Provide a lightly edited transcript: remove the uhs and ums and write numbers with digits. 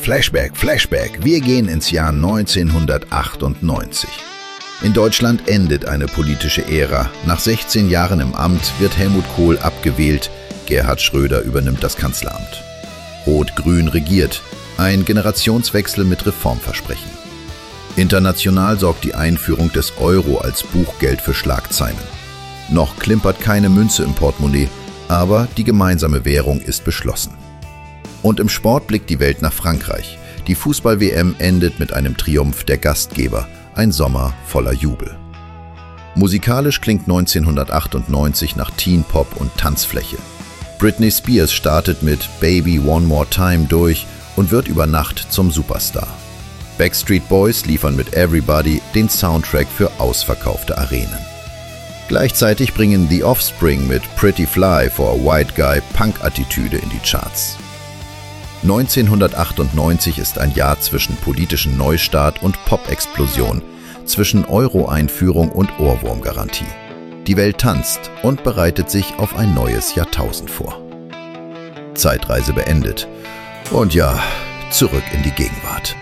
Flashback. Wir gehen ins Jahr 1998. In Deutschland endet eine politische Ära. Nach 16 Jahren im Amt wird Helmut Kohl abgewählt. Gerhard Schröder übernimmt das Kanzleramt. Rot-Grün regiert. Ein Generationswechsel mit Reformversprechen. International sorgt die Einführung des Euro als Buchgeld für Schlagzeilen. Noch klimpert keine Münze im Portemonnaie, aber die gemeinsame Währung ist beschlossen. Und im Sport blickt die Welt nach Frankreich. Die Fußball-WM endet mit einem Triumph der Gastgeber. Ein Sommer voller Jubel. Musikalisch klingt 1998 nach Teen-Pop und Tanzfläche. Britney Spears startet mit Baby One More Time durch und wird über Nacht zum Superstar. Backstreet Boys liefern mit Everybody den Soundtrack für ausverkaufte Arenen. Gleichzeitig bringen The Offspring mit Pretty Fly for a White Guy Punk-Attitüde in die Charts. 1998 ist ein Jahr zwischen politischen Neustart und Pop-Explosion, zwischen Euro-Einführung und Ohrwurmgarantie. Die Welt tanzt und bereitet sich auf ein neues Jahrtausend vor. Zeitreise beendet. Und ja, zurück in die Gegenwart.